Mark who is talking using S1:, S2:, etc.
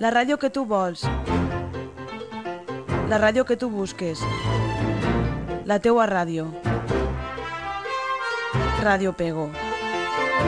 S1: La ràdio que tu vols. La ràdio que tu busques. La teua ràdio. Ràdio Pego.